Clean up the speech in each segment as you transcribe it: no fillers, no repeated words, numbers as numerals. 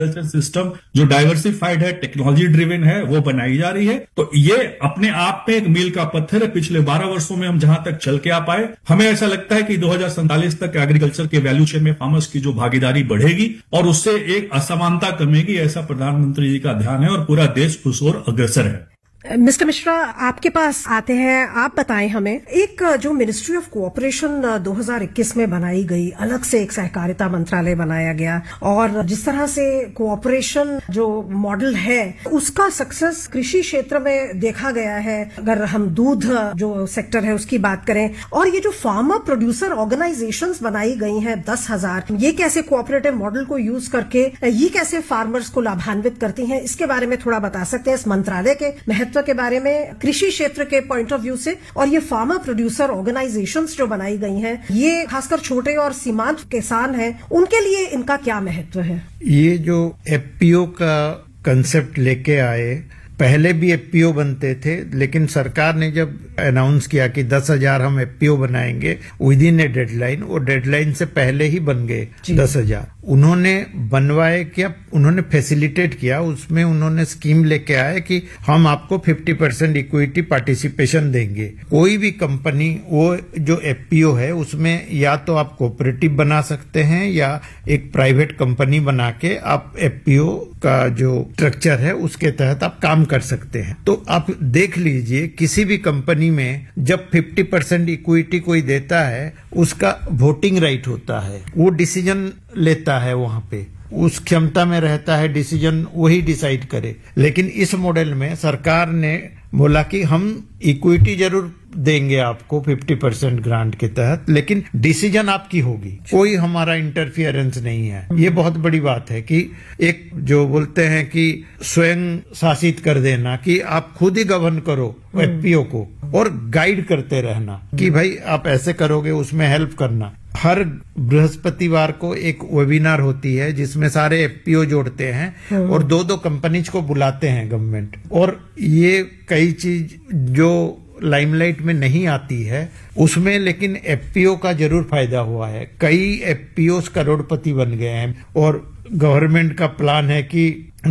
System जो diversified है, technology driven है, वो बनाई जा रही है। तो ये अपने आप में एक मील का पत्थर है। पिछले 12 वर्षों में हम जहां तक चल के आ पाए, हमें ऐसा लगता है कि 2047 तक एग्रीकल्चर के वैल्यू चेन में फार्मर्स की जो भागीदारी बढ़ेगी और उससे एक असमानता कमेगी, ऐसा प्रधानमंत्री जी का ध्यान है और पूरा देश उस ओर अग्रसर है। मिस्टर मिश्रा, आपके पास आते हैं, आप बताएं हमें, एक जो मिनिस्ट्री ऑफ कोऑपरेशन 2021 में बनाई गई, अलग से एक सहकारिता मंत्रालय बनाया गया और जिस तरह से कोऑपरेशन जो मॉडल है उसका सक्सेस कृषि क्षेत्र में देखा गया है। अगर हम दूध जो सेक्टर है उसकी बात करें, और ये जो फार्मर प्रोड्यूसर ऑर्गेनाइजेशंस बनाई गई हैं 10,000, ये कैसे कोऑपरेटिव मॉडल को यूज करके ये कैसे फार्मर्स को लाभान्वित करती हैं, इसके बारे में थोड़ा बता सकते हैं, इस मंत्रालय के महत्व के बारे में कृषि क्षेत्र के पॉइंट ऑफ व्यू से, और ये फार्मर प्रोड्यूसर ऑर्गेनाइजेशंस जो बनाई गई हैं, ये खासकर छोटे और सीमांत किसान हैं, उनके लिए इनका क्या महत्व है? ये जो एफपीओ का कंसेप्ट लेके आए, पहले भी एफपीओ बनते थे, लेकिन सरकार ने जब अनाउंस किया कि 10,000 हम एफपीओ बनाएंगे विद इन ए डेडलाइन, वो डेडलाइन से पहले ही बन गए 10,000। उन्होंने बनवाए क्या, उन्होंने फैसिलिटेट किया, उसमें उन्होंने स्कीम लेके आए कि हम आपको 50% इक्विटी पार्टिसिपेशन देंगे। कोई भी कंपनी, वो जो एफपीओ है उसमें या तो आप कोऑपरेटिव बना सकते हैं या एक प्राइवेट कंपनी बना के आप एफपीओ का जो स्ट्रक्चर है उसके तहत आप काम कर सकते हैं। तो आप देख लीजिए, किसी भी कंपनी में जब 50% इक्विटी कोई देता है, उसका वोटिंग राइट होता है, वो डिसीजन लेता है, वहां पे उस क्षमता में रहता है डिसीजन वही डिसाइड करे। लेकिन इस मॉडल में सरकार ने बोला कि हम इक्विटी जरूर देंगे आपको 50% ग्रांट के तहत, लेकिन डिसीजन आपकी होगी, कोई हमारा इंटरफियरेंस नहीं है। ये बहुत बड़ी बात है कि एक जो बोलते हैं कि स्वयं शासित कर देना, कि आप खुद ही गवर्न करो एफपीओ को और गाइड करते रहना कि भाई आप ऐसे करोगे, उसमें हेल्प करना। हर बृहस्पतिवार को एक वेबिनार होती है जिसमें सारे एफपीओ जोड़ते हैं और 2-2 कंपनीज को बुलाते हैं गवर्नमेंट, और ये कई चीज जो लाइमलाइट में नहीं आती है उसमें, लेकिन एफपीओ का जरूर फायदा हुआ है। कई एफपीओ करोड़पति बन गए हैं और गवर्नमेंट का प्लान है कि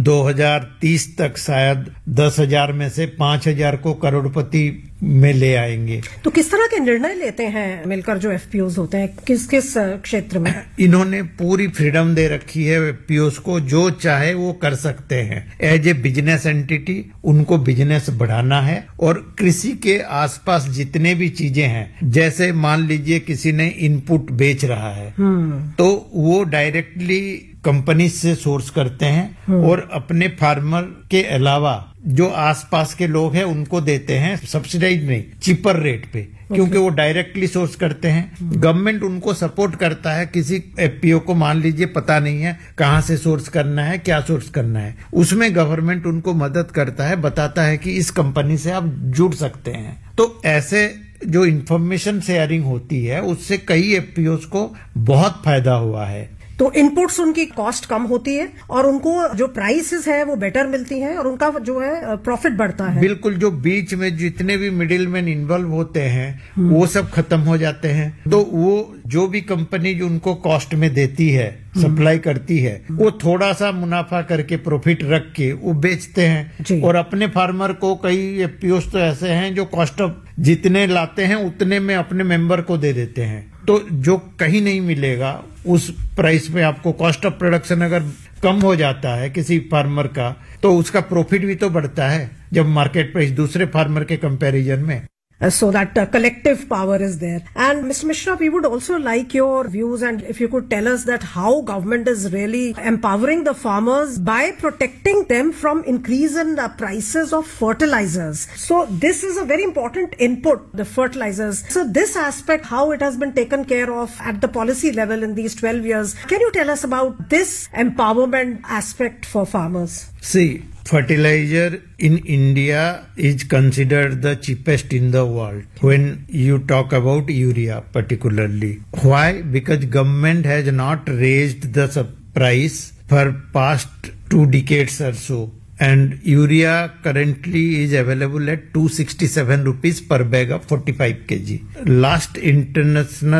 2030 तक शायद 10,000 में से 5,000 को करोड़पति में ले आएंगे। तो किस तरह के निर्णय लेते हैं मिलकर जो एफपीओज होते हैं, किस किस क्षेत्र में? इन्होंने पूरी फ्रीडम दे रखी है एफपीओज को, जो चाहे वो कर सकते हैं। एज ए बिजनेस एंटिटी उनको बिजनेस बढ़ाना है, और कृषि के आसपास जितने भी चीजें हैं, जैसे मान लीजिए किसी ने इनपुट बेच रहा है तो वो डायरेक्टली कंपनी से सोर्स करते हैं और अपने फार्मर के अलावा जो आसपास के लोग हैं उनको देते हैं, सब्सिडाइज नहीं, चीपर रेट पे, क्योंकि वो डायरेक्टली सोर्स करते हैं। गवर्नमेंट उनको सपोर्ट करता है। किसी एफपीओ को मान लीजिए पता नहीं है कहां से सोर्स करना है, क्या सोर्स करना है, उसमें गवर्नमेंट उनको मदद करता है, बताता है कि इस कंपनी से आप जुड़ सकते हैं। तो ऐसे जो इंफॉर्मेशन शेयरिंग होती है उससे कई एफपीओज को बहुत फायदा हुआ है। तो इनपुट्स उनकी कॉस्ट कम होती है और उनको जो प्राइसेस है वो बेटर मिलती हैं और उनका जो है प्रॉफिट बढ़ता है। बिल्कुल, जो बीच में जितने भी मिडिल मैन इन्वॉल्व होते हैं वो सब खत्म हो जाते हैं। तो वो जो भी कंपनी जो उनको कॉस्ट में देती है, सप्लाई करती है, वो थोड़ा सा मुनाफा करके प्रॉफिट रख के वो बेचते हैं। और अपने फार्मर को, कई एफपीओस तो ऐसे हैं जो कॉस्ट ऑफ जितने लाते हैं उतने में अपने मेंबर को दे देते हैं। तो जो कहीं नहीं मिलेगा उस प्राइस पे आपको, कॉस्ट ऑफ प्रोडक्शन अगर कम हो जाता है किसी फार्मर का, तो उसका प्रॉफिट भी तो बढ़ता है जब मार्केट प्राइस दूसरे फार्मर के कंपैरिजन में। So that collective power is there. And Mr. Mishra, we would also like your views, and if you could tell us that how government is really empowering the farmers by protecting them from increase in the prices of fertilizers. So this is a very important input, the fertilizers. So this aspect, how it has been taken care of at the policy level in these 12 years. Can you tell us about this empowerment aspect for farmers? See, fertilizer in India is considered the cheapest in the world when you talk about urea particularly. Why? Because government has not raised the price for past 2 decades or so, and urea currently is available at 267 rupees per bag of 45 kg. Last international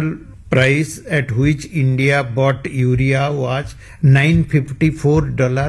price at which India bought urea was $954